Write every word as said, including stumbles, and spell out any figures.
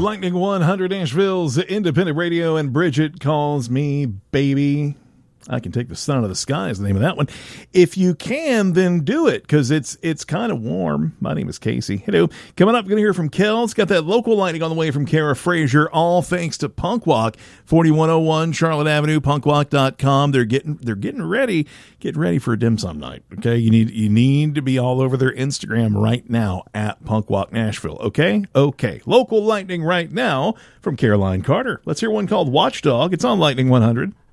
Lightning one hundred, Nashville's independent radio, and Bridget calls me baby. I can take the sun out of the sky is the name of that one. If you can, then do it, because it's it's kind of warm. My name is Casey. Hello. Coming up, we're going to hear from Kel's. Got that local lightning on the way from Kara Frazier, all thanks to Punk Walk, forty-one oh one Charlotte Avenue, punk walk dot com. They're getting they're getting ready, getting ready for a dim sum night. Okay, you need you need to be all over their Instagram right now at Punk Walk Nashville. Okay, okay. Local lightning right now from Caroline Carter. Let's hear one called Watchdog. It's on Lightning one hundred.